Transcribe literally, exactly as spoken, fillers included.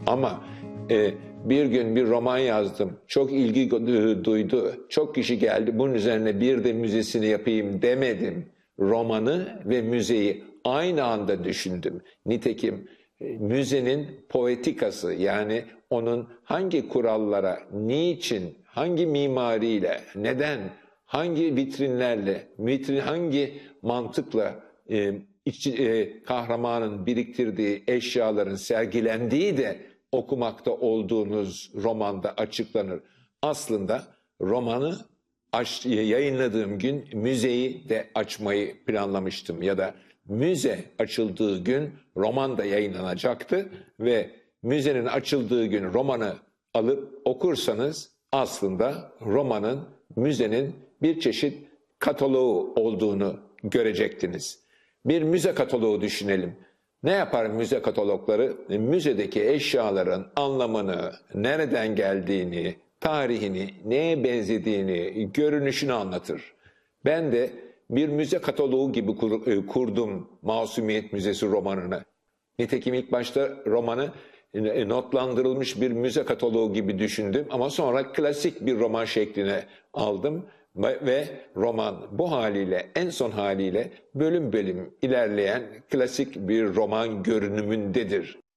Ama e, bir gün bir roman yazdım, çok ilgi duydu, çok kişi geldi, bunun üzerine bir de müzesini yapayım demedim. Romanı ve müzeyi aynı anda düşündüm. Nitekim e, müzenin poetikası, yani onun hangi kurallara, niçin, hangi mimariyle, neden, hangi vitrinlerle, vitrin hangi mantıkla e, içi, e, kahramanın biriktirdiği eşyaların sergilendiği de okumakta olduğunuz romanda açıklanır. Aslında romanı aç, yayınladığım gün müzeyi de açmayı planlamıştım, ya da müze açıldığı gün roman da yayınlanacaktı ve müzenin açıldığı gün romanı alıp okursanız aslında romanın müzenin bir çeşit kataloğu olduğunu görecektiniz. Bir müze kataloğu düşünelim. Ne yapar müze katalogları? Müzedeki eşyaların anlamını, nereden geldiğini, tarihini, neye benzediğini, görünüşünü anlatır. Ben de bir müze kataloğu gibi kur, kurdum Masumiyet Müzesi romanını. Nitekim ilk başta romanı notlandırılmış bir müze kataloğu gibi düşündüm ama sonra klasik bir roman şekline aldım ve roman bu haliyle, en son haliyle bölüm bölüm ilerleyen klasik bir roman görünümündedir.